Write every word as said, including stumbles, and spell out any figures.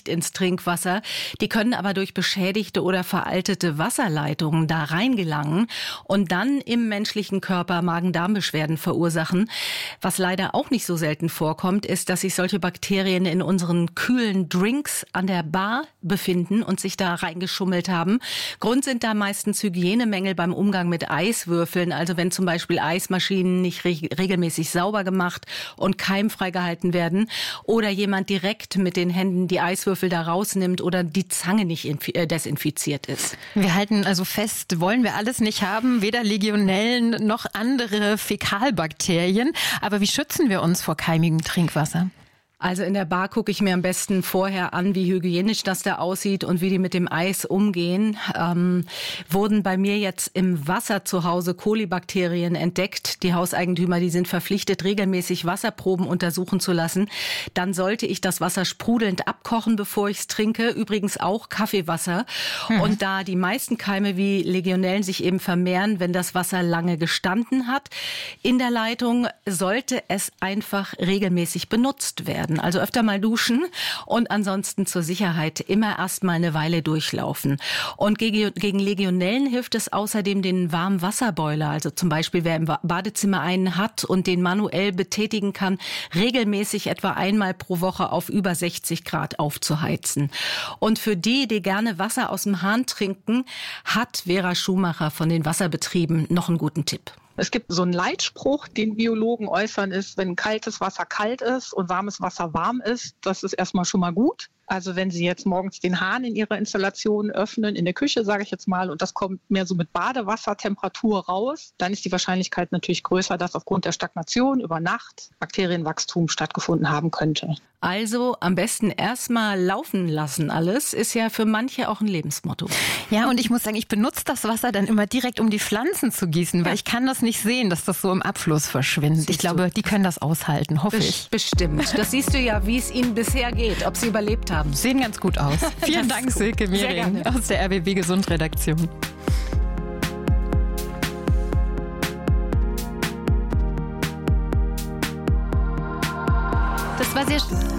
nicht ins Trinkwasser. Die können aber durch beschädigte oder veraltete Wasserleitungen da reingelangen und dann im menschlichen Körper Magen-Darm-Beschwerden verursachen. Was leider auch nicht so selten vorkommt, ist, dass sich solche Bakterien in unseren kühlen Drinks an der Bar befinden und sich da reingeschummelt haben. Grund sind da meistens Hygienemängel beim Umgang mit Eiswürfeln. Also wenn zum Beispiel Eismaschinen nicht re- regelmäßig sauber gemacht und keimfrei gehalten werden oder jemand direkt mit den Händen die Eiswürfel da rausnimmt oder die Zange nicht infi- äh, desinfiziert ist. Wir halten also fest, wollen wir alles nicht haben, weder Legionellen noch andere Fäkalbakterien. Aber wie schützen wir uns vor keimigem Trinkwasser? Also in der Bar gucke ich mir am besten vorher an, wie hygienisch das da aussieht und wie die mit dem Eis umgehen. Ähm, wurden bei mir jetzt im Wasser zu Hause Kolibakterien entdeckt. Die Hauseigentümer, die sind verpflichtet, regelmäßig Wasserproben untersuchen zu lassen. Dann sollte ich das Wasser sprudelnd abkochen, bevor ich es trinke. Übrigens auch Kaffeewasser. Hm. Und da die meisten Keime wie Legionellen sich eben vermehren, wenn das Wasser lange gestanden hat in der Leitung, sollte es einfach regelmäßig benutzt werden. Also öfter mal duschen und ansonsten zur Sicherheit immer erst mal eine Weile durchlaufen. Und gegen Legionellen hilft es außerdem den Warmwasserboiler. Also zum Beispiel, wer im Badezimmer einen hat und den manuell betätigen kann, regelmäßig etwa einmal pro Woche auf über sechzig Grad aufzuheizen. Und für die, die gerne Wasser aus dem Hahn trinken, hat Vera Schumacher von den Wasserbetrieben noch einen guten Tipp. Es gibt so einen Leitspruch, den Biologen äußern, ist, wenn kaltes Wasser kalt ist und warmes Wasser warm ist, das ist erstmal schon mal gut. Also wenn Sie jetzt morgens den Hahn in Ihrer Installation öffnen, in der Küche, sage ich jetzt mal, und das kommt mehr so mit Badewassertemperatur raus, dann ist die Wahrscheinlichkeit natürlich größer, dass aufgrund der Stagnation über Nacht Bakterienwachstum stattgefunden haben könnte. Also am besten erstmal laufen lassen alles, ist ja für manche auch ein Lebensmotto. Ja, und ich muss sagen, ich benutze das Wasser dann immer direkt, um die Pflanzen zu gießen, weil ja. ich kann das nicht sehen, dass das so im Abfluss verschwindet. Siehst ich glaube, du? Die können das aushalten, hoffe Best- ich. Bestimmt. Das siehst du ja, wie es ihnen bisher geht, ob sie überlebt haben. Sehen ganz gut aus. Vielen Dank, Silke Mehring aus der R B B Gesund Redaktion. Das war sehr